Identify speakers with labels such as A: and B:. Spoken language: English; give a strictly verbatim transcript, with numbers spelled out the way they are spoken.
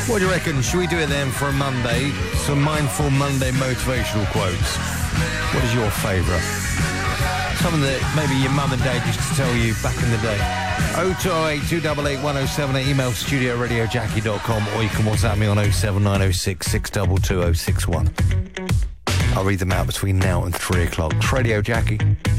A: What do you reckon? Should we do it then for a Monday? Some Mindful Monday motivational quotes. What is your favourite? Something that maybe your mum and dad used to tell you back in the day. oh two oh eight, two eight eight, one oh seven eight, email studio radio jackie dot com, or you can WhatsApp me on oh seven nine oh six, six two two oh six one. I'll read them out between now and three o'clock. It's Radio Jackie.